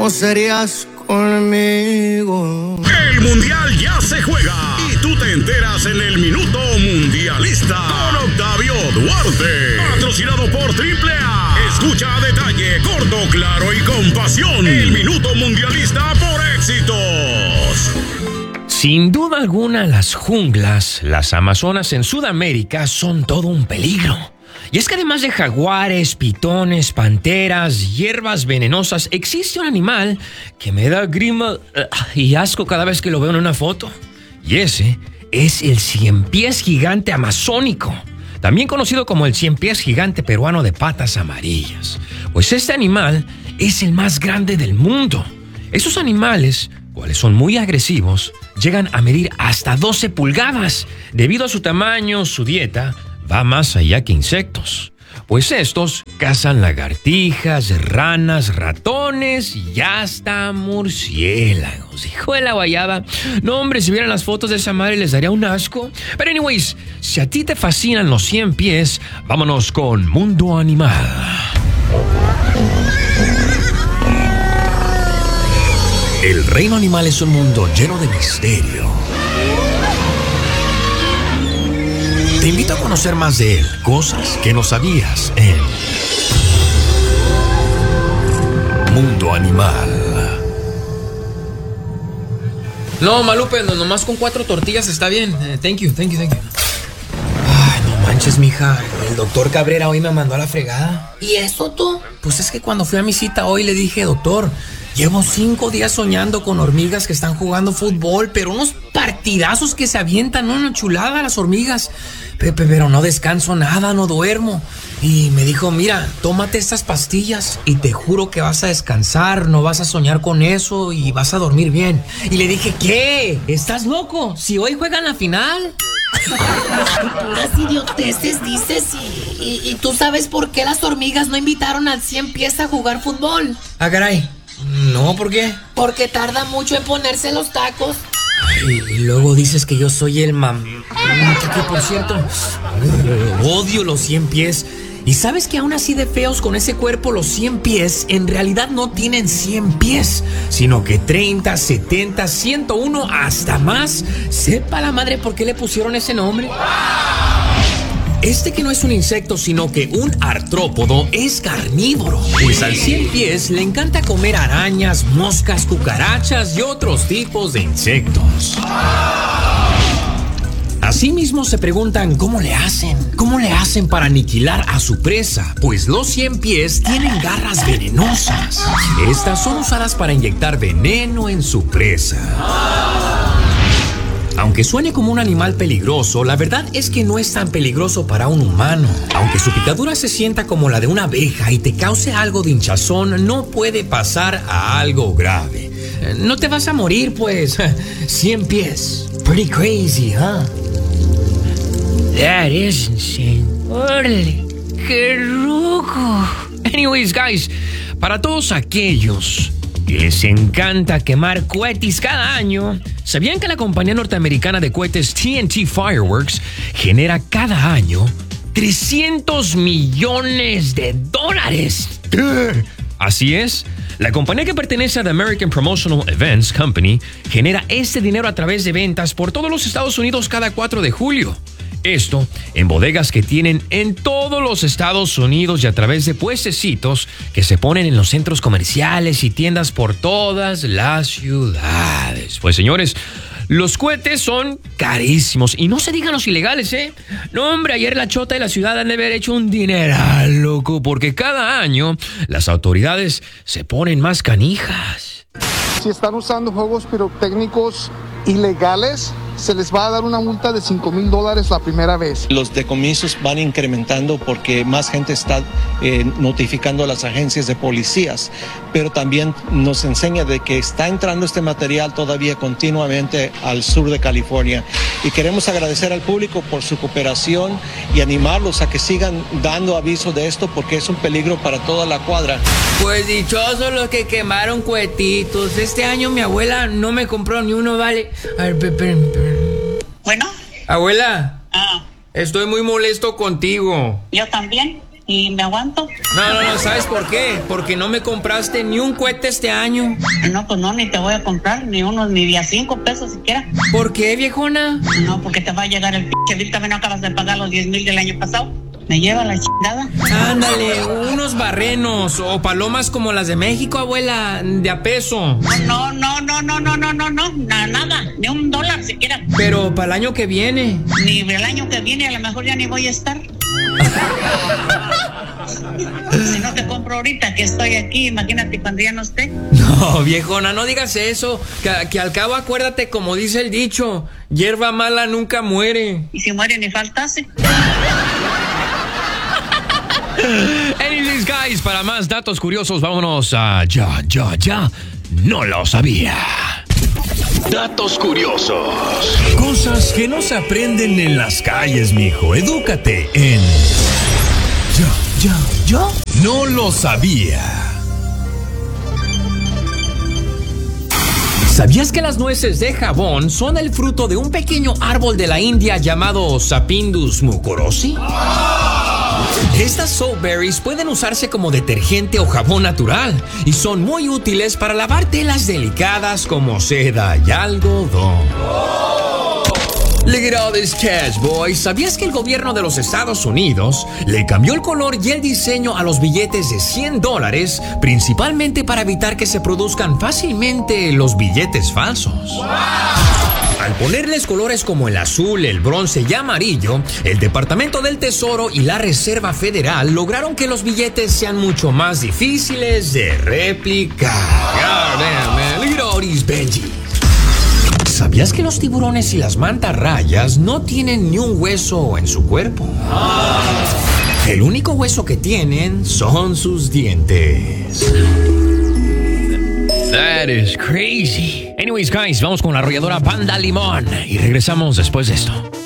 ¿cómo serías conmigo? El Mundial ya se juega y tú te enteras en el Minuto Mundialista con Octavio Duarte. Patrocinado por AAA. Escucha a detalle, corto, claro y con pasión. El Minuto Mundialista por Éxitos. Sin duda alguna, las junglas, las Amazonas en Sudamérica son todo un peligro. Y es que además de jaguares, pitones, panteras, hierbas venenosas, existe un animal que me da grima y asco cada vez que lo veo en una foto. Y ese es el ciempiés gigante amazónico, también conocido como el ciempiés gigante peruano de patas amarillas. Pues este animal es el más grande del mundo. Esos animales, cuales son muy agresivos, llegan a medir hasta 12 pulgadas. Debido a su tamaño, su dieta va más allá que insectos. Pues estos cazan lagartijas, ranas, ratones y hasta murciélagos. Hijo de la guayaba. No, hombre, si vieran las fotos de esa madre les daría un asco. Pero anyways, si a ti te fascinan los 100 pies, vámonos con Mundo Animal. El reino animal es un mundo lleno de misterio. Te invito a conocer más de él, cosas que no sabías en Mundo Animal. No, Malupe, nomás con 4 tortillas está bien. Thank you. Ay, no manches, mija. El doctor Cabrera hoy me mandó a la fregada. ¿Y eso tú? Pues es que cuando fui a mi cita hoy le dije, doctor, llevo 5 días soñando con hormigas que están jugando fútbol, pero unos partidazos que se avientan, una chulada las hormigas. Pero no descanso nada, no duermo. Y me dijo, mira, tómate estas pastillas y te juro que vas a descansar, no vas a soñar con eso y vas a dormir bien. Y le dije, ¿qué? ¿Estás loco? Si hoy juegan la final. Puras idioteces dices y tú sabes por qué las hormigas no invitaron al 100 pies a jugar fútbol. Ah, caray. No, ¿por qué? Porque tarda mucho en ponerse los tacos. Y luego dices que yo soy el que por cierto, odio los 100 pies. Y sabes que aún así de feos con ese cuerpo, los 100 pies en realidad no tienen 100 pies, sino que 30, 70, 101, hasta más. Sepa la madre por qué le pusieron ese nombre. Este que no es un insecto, sino que un artrópodo, es carnívoro. Pues al 100 pies le encanta comer arañas, moscas, cucarachas y otros tipos de insectos. Asimismo se preguntan ¿cómo le hacen para aniquilar a su presa? Pues los 100 pies tienen garras venenosas. Estas son usadas para inyectar veneno en su presa. Aunque suene como un animal peligroso, la verdad es que no es tan peligroso para un humano. Aunque su picadura se sienta como la de una abeja y te cause algo de hinchazón, no puede pasar a algo grave. No te vas a morir, pues. 100 pies. Pretty crazy, huh? That is insane. Órale, qué loco. Anyways, guys, para todos aquellos que les encanta quemar cohetes cada año, ¿sabían que la compañía norteamericana de cohetes TNT Fireworks genera cada año $300 millones? Así es, la compañía que pertenece a The American Promotional Events Company genera este dinero a través de ventas por todos los Estados Unidos cada 4 de julio. Esto en bodegas que tienen en todos los Estados Unidos y a través de puestecitos que se ponen en los centros comerciales y tiendas por todas las ciudades. Pues señores, los cohetes son carísimos y no se digan los ilegales, ¿eh? No, hombre, ayer la chota de la ciudad han de haber hecho un dineral, loco, porque cada año las autoridades se ponen más canijas. Si están usando juegos pirotécnicos ilegales, se les va a dar una multa de $5,000 la primera vez. Los decomisos van incrementando porque más gente está notificando a las agencias de policías, pero también nos enseña de que está entrando este material todavía continuamente al sur de California. Y queremos agradecer al público por su cooperación y animarlos a que sigan dando aviso de esto porque es un peligro para toda la cuadra. Pues dichosos los que quemaron cohetitos. Este año mi abuela no me compró ni uno, vale. A ver, esperen. Bueno. Abuela. Estoy muy molesto contigo. Yo también. y me aguanto. No, ¿sabes por qué? Porque no me compraste ni un cohete este año. No, pues no, ni te voy a comprar ni unos, ni de a 5 pesos siquiera. ¿Por qué, viejona? No, porque te va a llegar el pinche bill, también no acabas de pagar los 10,000 del año pasado. Me lleva la chingada. Ándale, unos barrenos o palomas como las de México, abuela, de a peso. No, nada, ni $1 siquiera. Pero para el año que viene. Ni el año que viene, a lo mejor ya ni voy a estar. Si no te compro ahorita que estoy aquí, imagínate cuando ya no esté. No, viejona, no digas eso. Que al cabo acuérdate como dice el dicho, hierba mala nunca muere. Y si muere ni faltase. Anyways, guys, para más datos curiosos, vámonos a Ya. No lo sabía. Datos curiosos. Cosas que no se aprenden en las calles, mijo. Edúcate en Ya. No lo sabía. ¿Sabías que las nueces de jabón son el fruto de un pequeño árbol de la India llamado Sapindus mucorosi? Estas soapberries pueden usarse como detergente o jabón natural y son muy útiles para lavar telas delicadas como seda y algodón. Look at all this cash, boys. ¿Sabías que el gobierno de los Estados Unidos le cambió el color y el diseño a los billetes de $100, principalmente para evitar que se produzcan fácilmente los billetes falsos? Al ponerles colores como el azul, el bronce y amarillo, el Departamento del Tesoro y la Reserva Federal lograron que los billetes sean mucho más difíciles de replicar. God damn, man. Look at all these Benjis. ¿Sabías que los tiburones y las mantarrayas no tienen ni un hueso en su cuerpo? El único hueso que tienen son sus dientes. That is crazy. Anyways, guys, vamos con la arrolladora Banda Limón y regresamos después de esto.